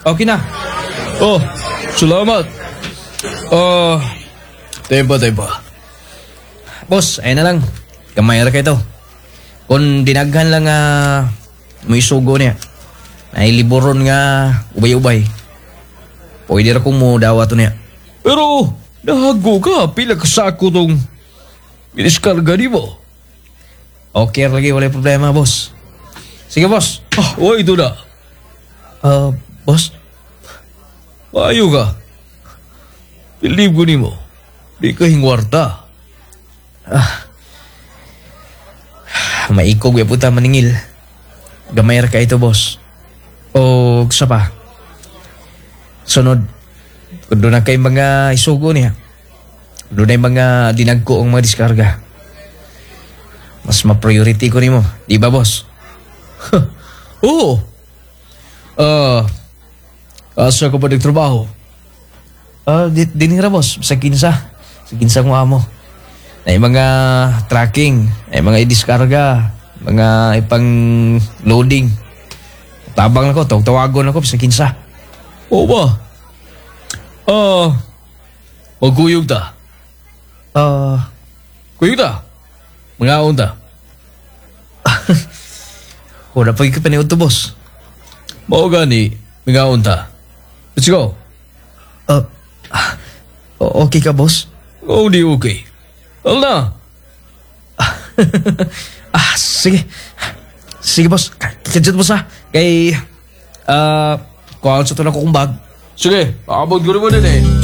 Okay na. Oh, salamat. Tempo. Boss, ayun na lang. Kamay ra kayo to. Kung dinaghan lang may sugo niya. Ay liburon nga ubay-ubay. Pwede ra kong mo dawa to niya. Pero, nahago ka. Pila ka sako tong iniskarga di mo. Okay lagi, wala problema, boss. Sige, boss. Why ito na? Boss? Maayo ka. Believe ko ni mo. Di ka hingwarta. Maikog ya puta maningil. Gamay ra ka ito, boss. O sa pa. Sunod. Kung doon na kayo mga isugo niya. Doon na yung mga dinagko ang mga diskarga. Mas ma-priority ko ni mo. Di ba, boss? Oo. Asa ka pa nagtrabaho? Dinira, boss. Sa kinsa. Sa kinsa mo amo. Ay mga tracking. Ay mga i-diskarga. Mga ipang loading. Tabang ako. Tawagon ako sa kinsa. Oo ba? Magkuyog ta. Kuyog ta. Mangaon ta. Wala pa yung paniod to, boss. Mao gani, mangaon ta. Let's go. Okay ka, boss? Oh, di okay. Ala. Sige. Sige, boss. Kadyan, boss, ha. Kay, kuhaan sa ito na kukumbag. Sige, pakabog ko rin mo din eh.